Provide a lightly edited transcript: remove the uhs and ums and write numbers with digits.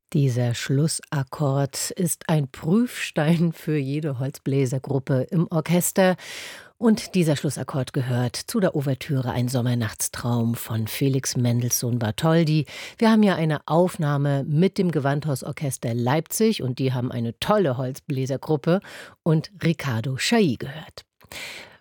Dieser Schlussakkord ist ein Prüfstein für jede Holzbläsergruppe im Orchester. Und dieser Schlussakkord gehört zu der Ouvertüre Ein Sommernachtstraum von Felix Mendelssohn Bartholdy. Wir haben ja eine Aufnahme mit dem Gewandhausorchester Leipzig und die haben eine tolle Holzbläsergruppe und Riccardo Chailly gehört.